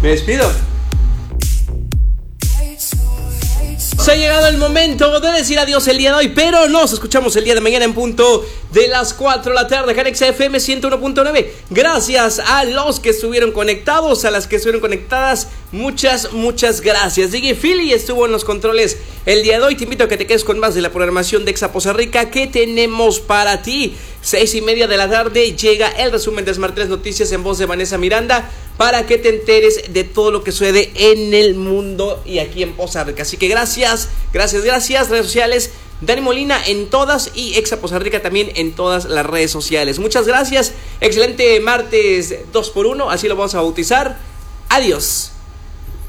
Me despido. Se ha llegado el momento de decir adiós el día de hoy, pero nos escuchamos el día de mañana en punto de las 4 de la tarde, Janexa FM 101.9. Gracias a los que estuvieron conectados, a las que estuvieron conectadas, muchas gracias. DJ Philly estuvo en los controles el día de hoy. Te invito a que te quedes con más de la programación de Exa Poza Rica que tenemos para ti. 6:30 de la tarde llega el resumen de Smart 3 Noticias en voz de Vanessa Miranda, para que te enteres de todo lo que sucede en el mundo y aquí en Poza Rica. Así que gracias. Redes sociales, Dani Molina en todas y Exa Poza Rica también en todas las redes sociales. Muchas gracias. Excelente martes 2x1, así lo vamos a bautizar. Adiós.